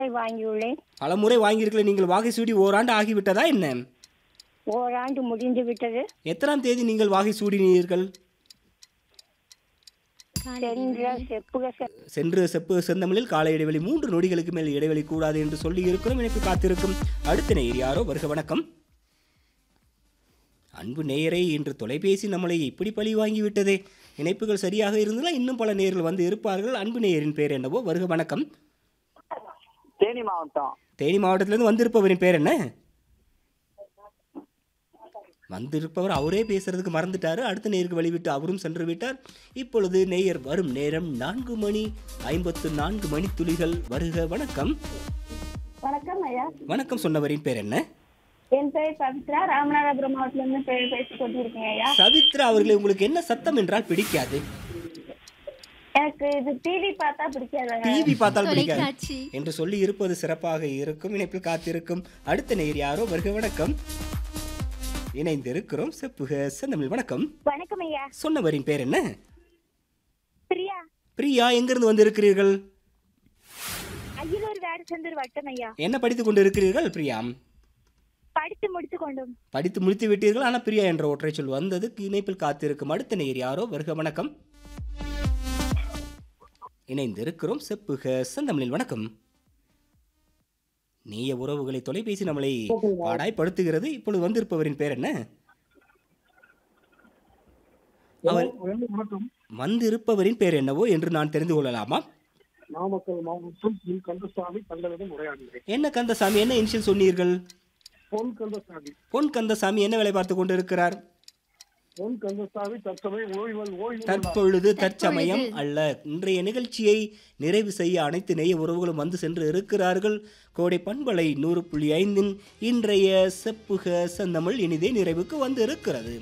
வாங்கியுள்ளேன். பலமுறை வாங்கியிருக்கல. நீங்கள் வாகை சூடி ஓராண்டு ஆகிவிட்டதா என்ன? ஓராண்டு முடிந்து விட்டது. எத்தனாம் தேதி நீங்கள் வாகை சூடினீர்கள்? சென்ற செப்பு செந்தமிழில் கால இடைவெளி 3 நொடிகளுக்கு மேல் இடைவெளி கூடாது என்று சொல்லி இருக்கிறோம். இணைப்பு காத்திருக்கும் அடுத்த நேயர் யாரோ. வருக வணக்கம். அன்பு நேயரை இன்று தொலைபேசி நம்மளை இப்படி பழி வாங்கிவிட்டதே. இணைப்புகள் சரியாக இருந்தால் இன்னும் பல நேயர்கள் வந்து இருப்பார்கள். அன்பு நேயரின் பேர் என்னவோ? வருக வணக்கம். தேனி மாவட்டம். தேனி மாவட்டத்திலிருந்து வந்திருப்பவரின் பேர் என்ன? வந்திருப்பவர் அவரே பேசுறதுக்கு மறந்துட்டாரு. அடுத்த நேருக்கு வழிவிட்டு அவரும் சென்று விட்டார். இப்பொழுது நேயர் வரும் நேரம் 4:54 மணித்துளிகள். வருக வணக்கம். வணக்கம் ஐயா. வணக்கம். சொன்னவரின் பேர் என்ன? என் பெயர் பவித்ரா, ராமநாதபுரம் மாவட்டத்திலிருந்து பேசிக் கொண்டிருக்கேன் ஐயா. சவித்ரா அவர்களே, உங்களுக்கு என்ன சத்தம் என்றால் பிடிக்காது? எனக்கு இது டிவி பார்த்தா பிடிக்காது. டிவி பார்த்தால் பிடிக்காது என்று சொல்லி இருப்பது சிறப்பாக இருக்கும். இணைப்பில் காத்திருக்கும் அடுத்த நேயர் யாரோ. வருக வணக்கம். இணைந்திருக்கிறோம் செப்புக செந்தமிழ். வணக்கம். வணக்கம் ஐயா. சொன்னவரின் பேர் என்ன? பிரியா. பிரியா, எங்கிருந்து வந்திருக்கிறீர்கள்? அகிலூர் வேடச்சந்தூர் வட்டம் ஐயா. என்ன படித்துக் கொண்டிருக்கிறீர்கள் பிரியா? படித்து முடித்து கொண்டோம். படித்து முடித்து விட்டீர்கள். ஆனால் பிரியா என்ற ஒற்றை சொல் வந்தது. இணைப்பில் காத்திருக்கும் அடுத்த நேயர் யாரோ. வருக வணக்கம். இணைந்திருக்கிறோம் செப்புக செந்தமிழில். வணக்கம். நேய உறவுகளை தொலைபேசி நம்மளை பாடாய்படுத்துகிறது. இப்பொழுது வந்திருப்பவரின் பேர் என்ன? அவர் வந்திருப்பவரின் பேர் என்னவோ என்று நான் தெரிந்து கொள்ளலாமா? நாமக்கல் மாவட்டம் கந்தசாமி தங்களிடம் உரையாடுகிறேன். என்ன கந்தசாமி, என்ன இனிஷியல் சொன்னீர்கள்? பொன் கந்தசாமி. பொன் கந்தசாமி என்ன வேலை பார்த்து கொண்டிருக்கிறார்? பொன் கந்தசாமி தற்பொழுது தற்சமயம் அல்ல. இன்றைய நிகழ்ச்சியை நிறைவு செய்ய அனைத்து நேய உறவுகளும் வந்து சென்று இருக்கிறார்கள். கோடை பண்பலை 100.5 இன்றைய செப்புக செந்தமிழ் இனிதே நிறைவுக்கு வந்து இருக்கிறது.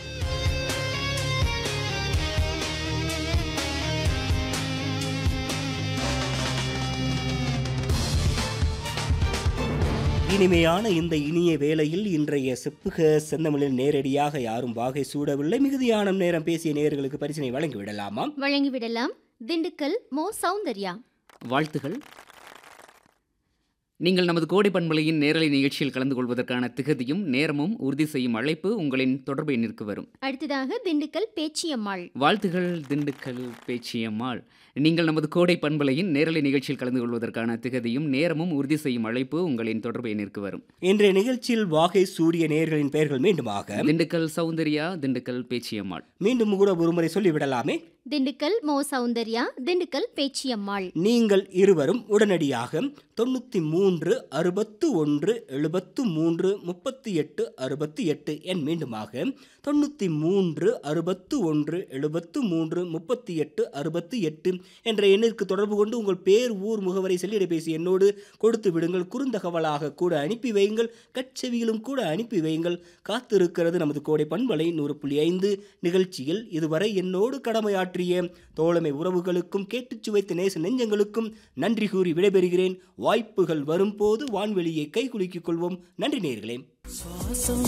இனிமையான இந்த இனிய வேளையில் இன்றைய செப்புக செந்தமிழில் நேரடியாக யாரும் வாகை சூடவில்லை. மிகுதியான நேரம் பேசிய நேயர்களுக்கு பரிசினை வழங்கிவிடலாமா? வழங்கிவிடலாம். திண்டுக்கல் மோ சௌந்தர்யா. வாழ்த்துகள். நீங்கள் நமது கோடை பண்பலையின் நேரலை நிகழ்ச்சியில் கலந்து கொள்வதற்கான திகதியும் நேரமும் உறுதி செய்யும் அழைப்பு உங்களின் தொடர்பு எண்ணிற்கு வரும். அடுத்ததாக திண்டுக்கல் பேச்சியம்மாள். வாழ்த்துகள் திண்டுக்கல் பேச்சியம்மாள். நீங்கள் நமது கோடை பண்பலையின் நேரலை நிகழ்ச்சியில் கலந்து கொள்வதற்கான திகதியும் நேரமும் உறுதி செய்யும் அழைப்பு உங்களின் தொடர்பு எண்ணிற்கு வரும். இன்றைய நிகழ்ச்சியில் வாகை சூரிய நேயர்களின் பெயர்கள் மீண்டுமாக திண்டுக்கல் சௌந்தர்யா, திண்டுக்கல் பேச்சியம்மாள். மீண்டும் கூட ஒருமுறை சொல்லிவிடலாமே. திண்டுக்கல் மோ சௌந்தர்யா, திண்டுக்கல் பேச்சியம்மாள். நீங்கள் இருவரும் உடனடியாக 93 61 73 38 68 என் மீண்டுமாக 93 61 73 38 68 என்ற எண்ணிற்கு தொடர்பு கொண்டு உங்கள் பேர், ஊர், முகவரை செல்லிடப்பேசி என்னோடு கொடுத்து விடுங்கள். குறுந்தகவலாக கூட அனுப்பி வையுங்கள். கட்செவியிலும் கூட அனுப்பி வையுங்கள். காத்திருக்கிறது நமது கோடை பண்பலை 100.5 நிகழ்ச்சியில் இதுவரை என்னோடு கடமையாற்றிய தோழமை உறவுகளுக்கும் கேட்டுச் சுவைத்த நேச நெஞ்சங்களுக்கும் நன்றி கூறி விடைபெறுகிறேன். வாய்ப்புகள் வரும்போது வான்வெளியை கைகுலுக்கிக் கொள்வோம். நன்றி நேயர்களே.